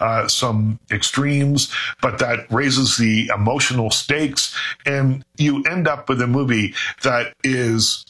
some extremes, but that raises the emotional stakes, and you end up with a movie that is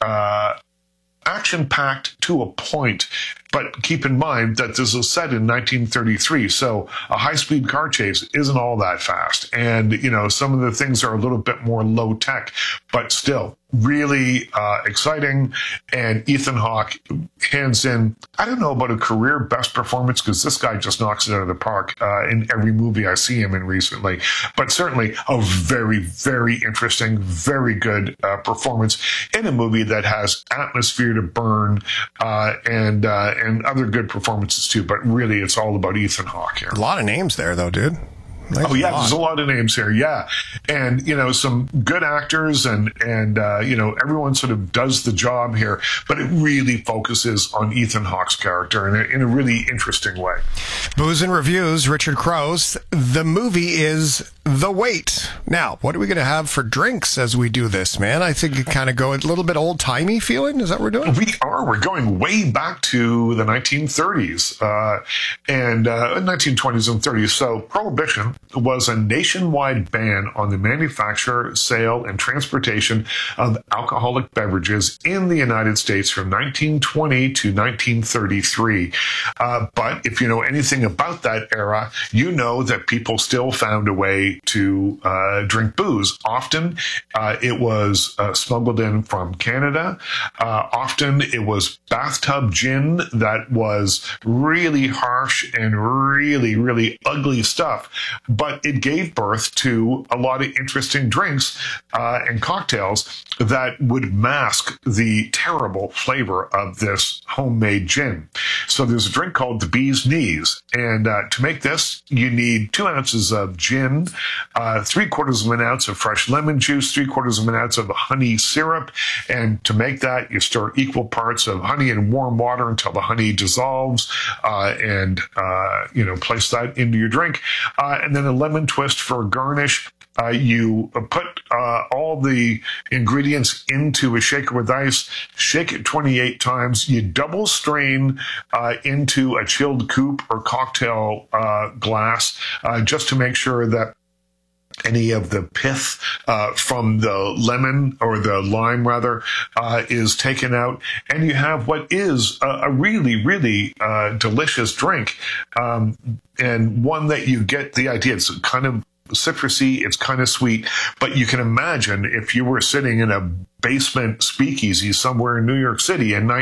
action-packed to a point. But keep in mind that this was set in 1933, so a high-speed car chase isn't all that fast. And, some of the things are a little bit more low-tech, but still really exciting. And Ethan Hawke, hands in, I don't know about a career best performance, because this guy just knocks it out of the park in every movie I see him in recently. But certainly a very, very interesting, very good performance in a movie that has atmosphere to burn and other good performances too, but really it's all about Ethan Hawke here. A lot of names there, though, dude. There's a lot of names here, yeah. And, some good actors and everyone sort of does the job here, but it really focuses on Ethan Hawke's character in a really interesting way. Booze and Reviews, Richard Crouse. The movie is The Wait. Now, what are we going to have for drinks as we do this, man? I think you kind of go a little bit old-timey feeling. Is that what we're doing? We are. We're going way back to the 1930s and 1920s and 30s. So Prohibition was a nationwide ban on the manufacture, sale, and transportation of alcoholic beverages in the United States from 1920 to 1933. But if you know anything about that era, you know that people still found a way to drink booze. Often it was smuggled in from Canada. Often it was bathtub gin that was really harsh and really, really ugly stuff. But it gave birth to a lot of interesting drinks and cocktails that would mask the terrible flavor of this homemade gin. So there's a drink called the Bee's Knees. And to make this, you need 2 ounces of gin, 3/4 of an ounce of fresh lemon juice, 3/4 of an ounce of honey syrup. And to make that, you stir equal parts of honey and warm water until the honey dissolves, and place that into your drink. And then a lemon twist for a garnish. You put all the ingredients into a shaker with ice, shake it 28 times. You double strain into a chilled coupe or cocktail glass just to make sure that any of the pith from the lemon or the lime rather is taken out, and you have what is a really, really delicious drink, and one that you get the idea. It's kind of citrusy, it's kind of sweet, but you can imagine if you were sitting in a basement speakeasy somewhere in New York City in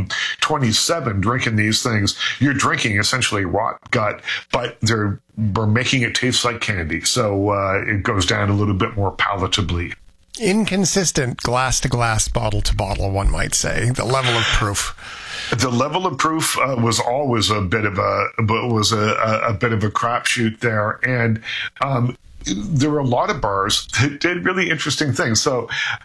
1927 drinking these things, you're drinking essentially rot gut, but we're making it taste like candy. So it goes down a little bit more palatably. Inconsistent glass to glass, bottle to bottle, one might say, the level of proof. The level of proof was always a bit of a crapshoot there, and there were a lot of bars that did really interesting things. So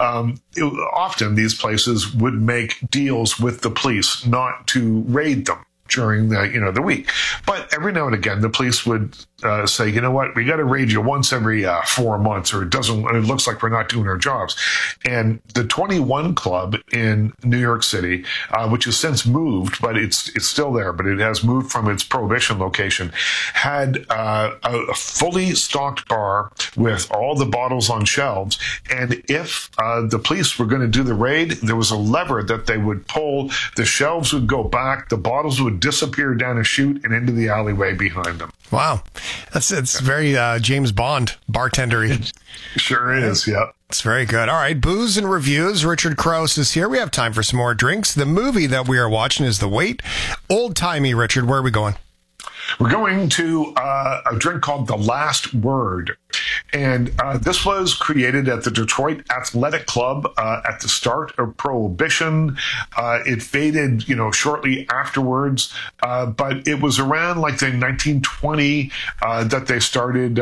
often these places would make deals with the police not to raid them during the week, but every now and again the police would say, you know what, we got to raid you once every 4 months, or it looks like we're not doing our jobs. And the 21 Club in New York City, which has since moved, but it's still there, but it has moved from its Prohibition location, had a fully stocked bar with all the bottles on shelves. And if the police were going to do the raid, there was a lever that they would pull, the shelves would go back, the bottles would disappear down a chute and into the alleyway behind them. Wow. It's very James Bond bartendery. It sure is, yeah. It's very good. All right, Booze and Reviews. Richard Crouse is here. We have time for some more drinks. The movie that we are watching is The Wait. Old-timey, Richard. Where are we going? We're going to a drink called The Last Word. And this was created at the Detroit Athletic Club at the start of Prohibition. It faded, shortly afterwards. But it was around like the 1920 that they started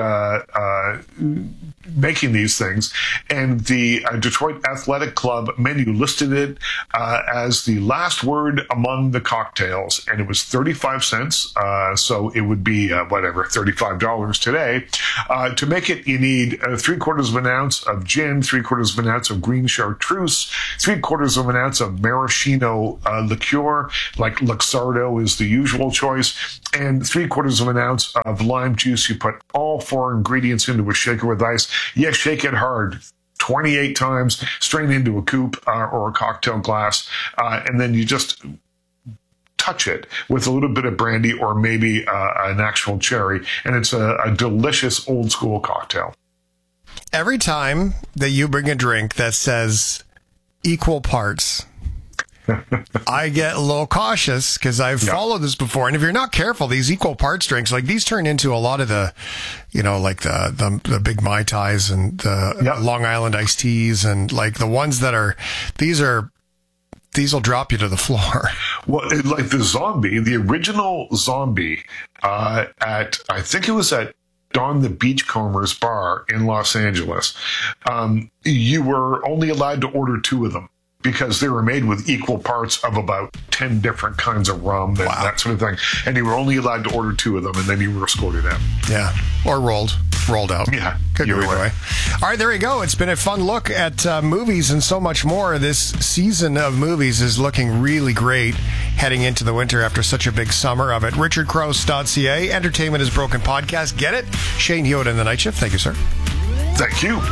making these things. And the Detroit Athletic Club menu listed it as the last word among the cocktails. And it was 35 cents. So it would be, $35 today. To make it in need 3/4 of an ounce of gin, 3/4 of an ounce of green chartreuse, 3/4 of an ounce of maraschino liqueur, like Luxardo is the usual choice, and 3/4 of an ounce of lime juice. You put all 4 ingredients into a shaker with ice. Yes, shake it hard. 28 times, strain into a coupe or a cocktail glass, and then you just touch it with a little bit of brandy or maybe an actual cherry, and it's a delicious old school cocktail. Every time that you bring a drink that says equal parts, I get a little cautious because I've followed this before. And if you're not careful, these equal parts drinks, like these turn into a lot of the, like the big Mai Tais and the Long Island iced teas and like the ones that are, these will drop you to the floor. Well, like the original Zombie I think it was at Don the Beachcombers bar in Los Angeles, you were only allowed to order 2 of them, because they were made with equal parts of about 10 different kinds of rum and that sort of thing. And you were only allowed to order 2 of them, and then you were escorted out. Yeah. Or rolled out. Yeah. Could go either way. All right, there you go. It's been a fun look at movies and so much more. This season of movies is looking really great heading into the winter after such a big summer of it. RichardCrouse.ca, Entertainment is Broken podcast. Get it? Shane Hewitt in the Night Shift. Thank you, sir. Thank you.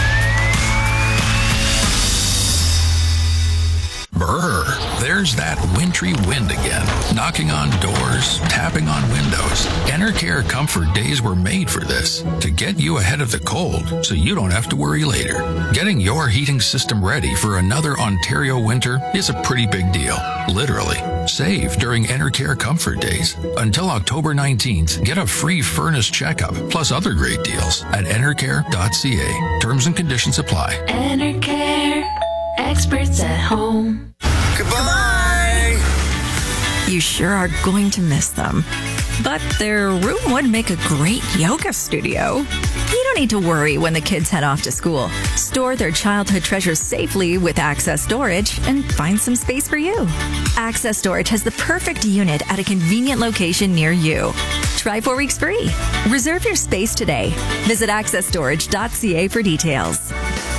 Brr, there's that wintry wind again, knocking on doors, tapping on windows. Enercare Comfort Days were made for this, to get you ahead of the cold so you don't have to worry later. Getting your heating system ready for another Ontario winter is a pretty big deal, literally. Save during Enercare Comfort Days. Until October 19th, get a free furnace checkup, plus other great deals at enercare.ca. Terms and conditions apply. Enercare. Experts at home. Goodbye! You sure are going to miss them. But their room would make a great yoga studio. You don't need to worry when the kids head off to school. Store their childhood treasures safely with Access Storage and find some space for you. Access Storage has the perfect unit at a convenient location near you. Try 4 weeks free. Reserve your space today. Visit accessstorage.ca for details.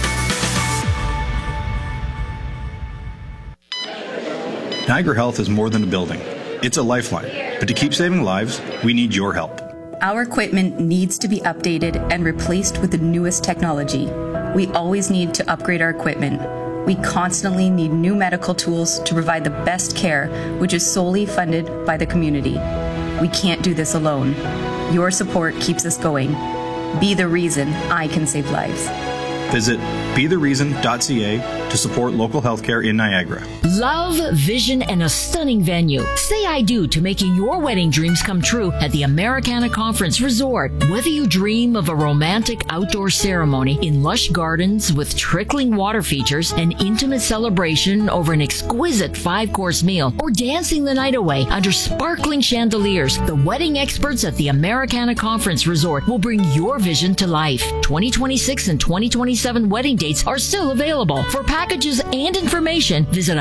Niagara Health is more than a building. It's a lifeline. But to keep saving lives, we need your help. Our equipment needs to be updated and replaced with the newest technology. We always need to upgrade our equipment. We constantly need new medical tools to provide the best care, which is solely funded by the community. We can't do this alone. Your support keeps us going. Be the reason I can save lives. Visit bethereason.ca to support local healthcare in Niagara. Love, vision, and a stunning venue. Say I do to making your wedding dreams come true at the Americana Conference Resort. Whether you dream of a romantic outdoor ceremony in lush gardens with trickling water features, an intimate celebration over an exquisite 5-course meal, or dancing the night away under sparkling chandeliers, the wedding experts at the Americana Conference Resort will bring your vision to life. 2026 and 2027 wedding dates are still available. For packages and information, visit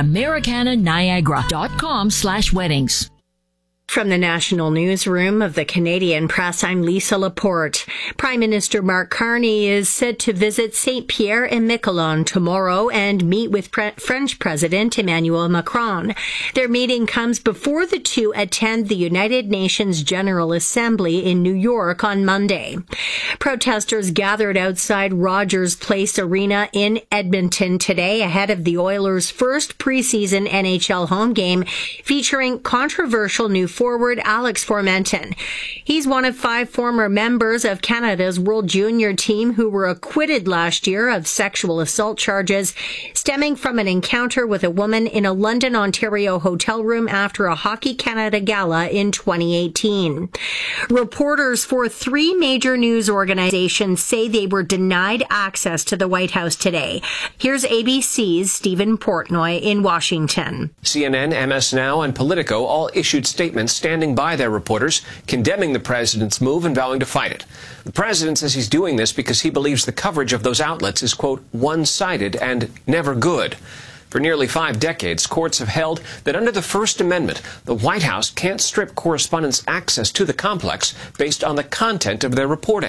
americananiagara.com/weddings. From the National Newsroom of the Canadian Press, I'm Lisa Laporte. Prime Minister Mark Carney is set to visit St. Pierre and Miquelon tomorrow and meet with French President Emmanuel Macron. Their meeting comes before the two attend the United Nations General Assembly in New York on Monday. Protesters gathered outside Rogers Place Arena in Edmonton today ahead of the Oilers' first preseason NHL home game, featuring controversial new forward Alex Formenton. He's one of 5 former members of Canada's World Junior team who were acquitted last year of sexual assault charges stemming from an encounter with a woman in a London, Ontario hotel room after a Hockey Canada gala in 2018. Reporters for 3 major news organizations say they were denied access to the White House today. Here's ABC's Stephen Portnoy in Washington. CNN, MS Now, and Politico all issued statements standing by their reporters, condemning the president's move and vowing to fight it. The president says he's doing this because he believes the coverage of those outlets is, quote, one-sided and never good. For nearly 5 decades, courts have held that under the First Amendment, the White House can't strip correspondents' access to the complex based on the content of their reporting.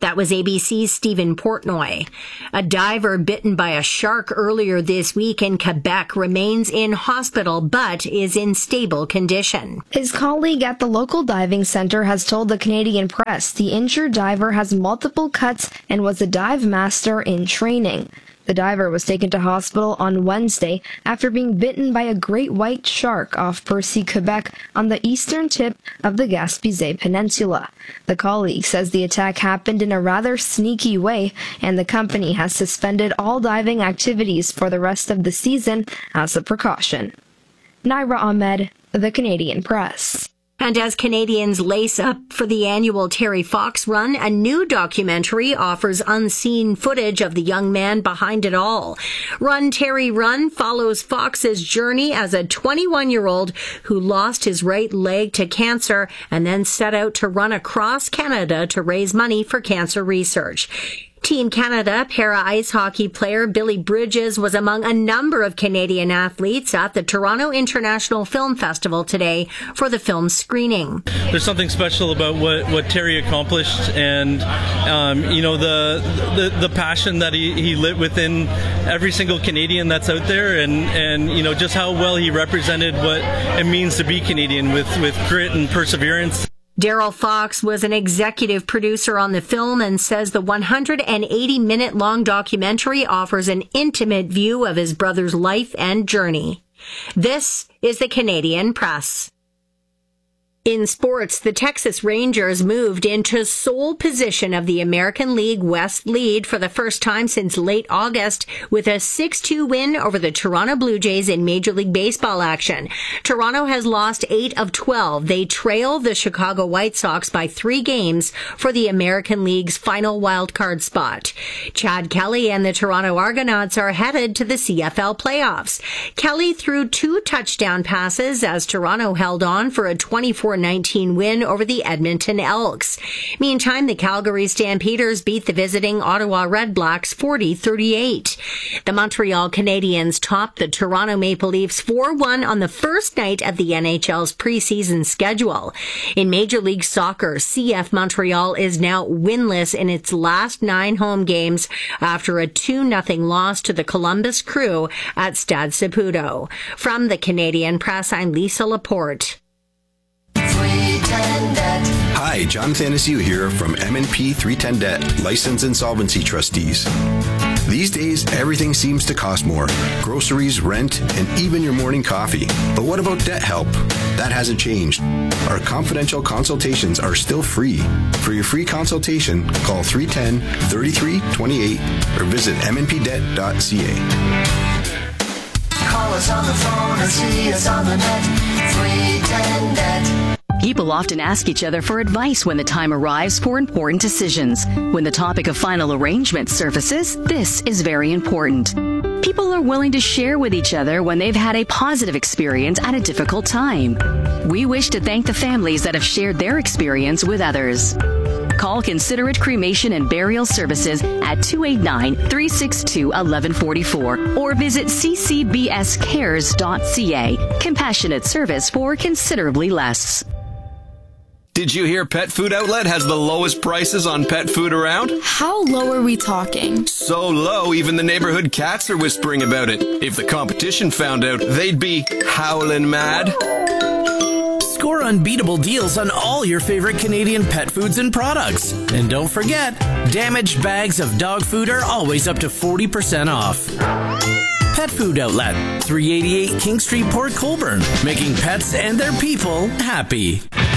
That was ABC's Stephen Portnoy. A diver bitten by a shark earlier this week in Quebec remains in hospital but is in stable condition. His colleague at the local diving center has told the Canadian Press the injured diver has multiple cuts and was a dive master in training. The diver was taken to hospital on Wednesday after being bitten by a great white shark off Percy, Quebec, on the eastern tip of the Gaspésie Peninsula. The colleague says the attack happened in a rather sneaky way, and the company has suspended all diving activities for the rest of the season as a precaution. Naira Ahmed, The Canadian Press. And as Canadians lace up for the annual Terry Fox Run, a new documentary offers unseen footage of the young man behind it all. Run, Terry, Run follows Fox's journey as a 21-year-old who lost his right leg to cancer and then set out to run across Canada to raise money for cancer research. Team Canada para-ice hockey player Billy Bridges was among a number of Canadian athletes at the Toronto International Film Festival today for the film screening. There's something special about what Terry accomplished, and the passion that he lit within every single Canadian that's out there, and just how well he represented what it means to be Canadian with grit and perseverance. Daryl Fox was an executive producer on the film and says the 180-minute-long documentary offers an intimate view of his brother's life and journey. This is the Canadian Press. In sports, the Texas Rangers moved into sole position of the American League West lead for the first time since late August with a 6-2 win over the Toronto Blue Jays in Major League Baseball action. Toronto has lost 8 of 12. They trail the Chicago White Sox by 3 games for the American League's final wildcard spot. Chad Kelly and the Toronto Argonauts are headed to the CFL playoffs. Kelly threw 2 touchdown passes as Toronto held on for a 24-19 win over the Edmonton Elks. Meantime, the Calgary Stampeders beat the visiting Ottawa Redblacks 40-38. The Montreal Canadiens topped the Toronto Maple Leafs 4-1 on the first night of the NHL's preseason schedule. In Major League Soccer, CF Montreal is now winless in its last 9 home games after a 2-0 loss to the Columbus Crew at Stade Saputo. From the Canadian Press, I'm Lisa Laporte. Hi, Jonathan Anastasia here from M&P 310 Debt, Licensed Insolvency Trustees. These days, everything seems to cost more. Groceries, rent, and even your morning coffee. But what about debt help? That hasn't changed. Our confidential consultations are still free. For your free consultation, call 310-3328 or visit mnpdebt.ca. Call us on the phone or see us on the net. 310 Debt. People often ask each other for advice when the time arrives for important decisions. When the topic of final arrangement surfaces, this is very important. People are willing to share with each other when they've had a positive experience at a difficult time. We wish to thank the families that have shared their experience with others. Call Considerate Cremation and Burial Services at 289-362-1144 or visit ccbscares.ca. Compassionate service for considerably less. Did you hear Pet Food Outlet has the lowest prices on pet food around? How low are we talking? So low, even the neighborhood cats are whispering about it. If the competition found out, they'd be howling mad. Score unbeatable deals on all your favorite Canadian pet foods and products. And don't forget, damaged bags of dog food are always up to 40% off. Pet Food Outlet, 388 King Street, Port Colborne, making pets and their people happy.